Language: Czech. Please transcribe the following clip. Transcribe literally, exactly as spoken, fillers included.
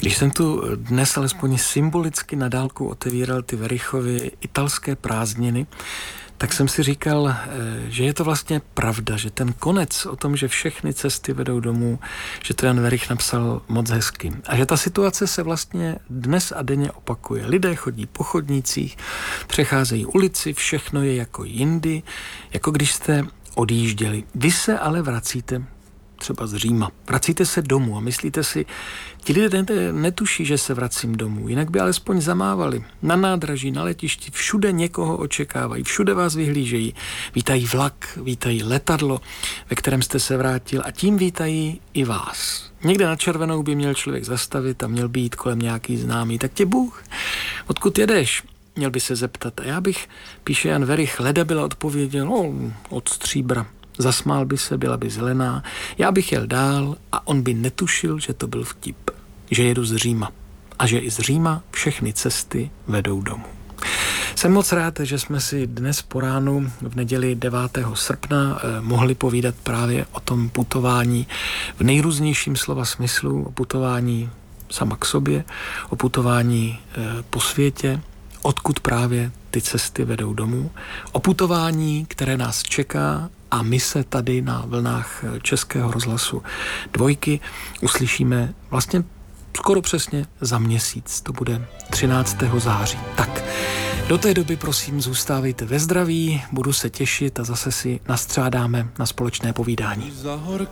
Když jsem tu dnes alespoň symbolicky na dálku otevíral ty Werichovy italské prázdniny, tak jsem si říkal, že je to vlastně pravda, že ten konec o tom, že všechny cesty vedou domů, že to Jan Werich napsal moc hezky. A že ta situace se vlastně dnes a denně opakuje. Lidé chodí po chodnících, přecházejí ulici, všechno je jako jindy, jako když jste odjížděli. Vy se ale vracíte třeba z Říma. Vracíte se domů a myslíte si, ti lidé netuší, že se vracím domů, jinak by alespoň zamávali. Na nádraží, na letišti, všude někoho očekávají, všude vás vyhlížejí. Vítají vlak, vítají letadlo, ve kterém jste se vrátil a tím vítají i vás. Někde na červenou by měl člověk zastavit a měl být kolem nějaký známý. Tak tě Bůh, odkud jedeš? Měl by se zeptat. A já bych, píše Jan Werich, leda byla odpověděl, no, od Stříbra. Zasmál by se, byla by zelená, já bych jel dál a on by netušil, že to byl vtip, že jedu z Říma a že i z Říma všechny cesty vedou domů. Jsem moc rád, že jsme si dnes po ránu v neděli devátého srpna eh, mohli povídat právě o tom putování v nejrůznějším slova smyslu, o putování sama k sobě, o putování eh, po světě, odkud právě ty cesty vedou domů, o putování, které nás čeká a my se tady na vlnách Českého rozhlasu Dvojky uslyšíme vlastně skoro přesně za měsíc. To bude třináctého září. Tak, do té doby prosím zůstávejte ve zdraví, budu se těšit a zase si nastřádáme na společné povídání. Za horké